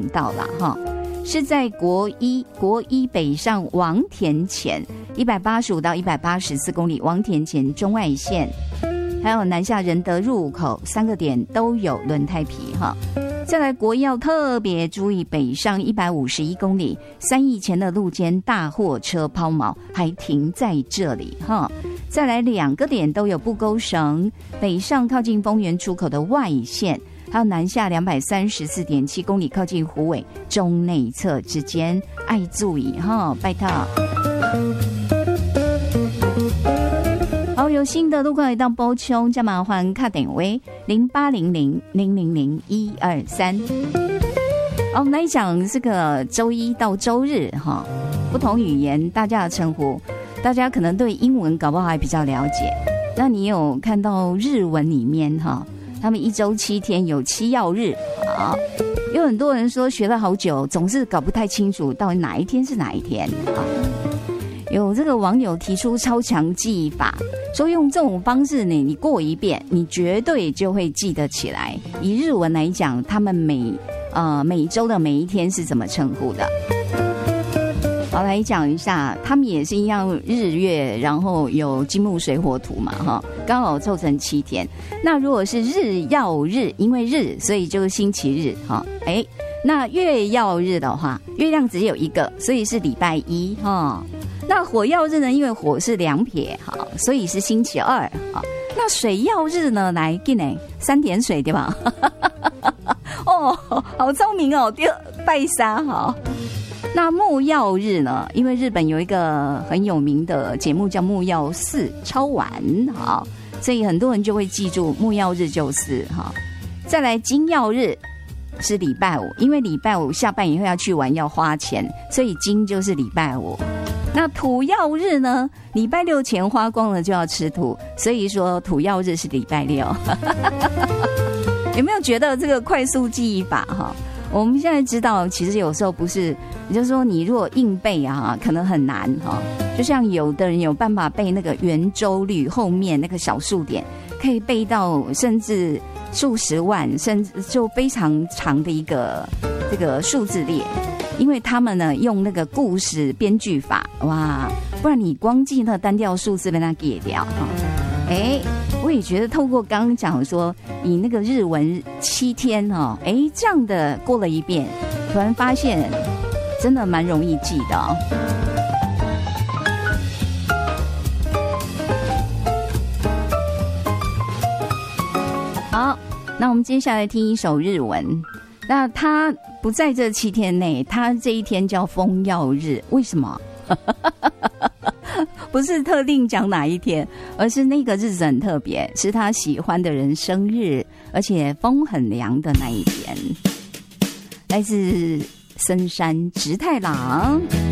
道啦哈，是在国一北上王田前185到184公里，王田前中外线，还有南下仁德入口3个点都有轮胎皮哈。再来国一要特别注意北上151公里，3义前的路肩大货车抛锚还停在这里哈。再来2个点都有布钩绳，北上靠近丰原出口的外线，还有南下234.7公里靠近虎尾中内侧之间，爱注意哈，拜托。好，有新的路况来到波丘，再麻烦卡点位0800000123。好，我们来讲这个周一到周日哈，不同语言大家的称呼，大家可能对英文搞不好还比较了解。那你有看到日文里面哈，他们1周7天有7曜日。好，有很多人说学了好久，总是搞不太清楚到底哪一天是哪一天。好，有这个网友提出超强记忆法，说用这种方式你过一遍，你绝对就会记得起来。以日文来讲，他们每周的每一天是怎么称呼的？好，来讲一下，他们也是一样日月，然后有金木水火土嘛，哈，刚好凑成7天。那如果是日曜日，因为日，所以就是星期日，哈，那月曜日的话，月亮只有一个，所以是礼拜一，哈。那火曜日呢？因为火是2撇，好，所以是星期2。好，那水曜日呢？来，给你3点水，对吧？哦，好聪明哦，拜三好。那木曜日呢？因为日本有一个很有名的节目叫木曜4超玩，好，所以很多人就会记住木曜日就是哈。再来金曜日是礼拜5，因为礼拜5下班以后要去玩要花钱，所以金就是礼拜5。那土曜日呢？礼拜6钱花光了就要吃土，所以说土曜日是礼拜6。有没有觉得这个快速记忆法哈？我们现在知道，其实有时候不是，也就是说你如果硬背啊，可能很难哈。就像有的人有办法背那个圆周率后面那个小数点，可以背到甚至数十万，甚至就非常长的一个这个数字列。因为他们呢用那个故事编剧法，哇，不然你光记那单调数字被它给掉哈。我也觉得透过刚刚讲说以那个日文7天哦，这样的过了一遍，突然发现真的蛮容易记的哦。好，那我们接下来听一首日文。那他不在这7天内，他这一天叫风曜日，为什么？不是特定讲哪一天，而是那个日子很特别，是他喜欢的人生日，而且风很凉的那一天。来自深山直太郎。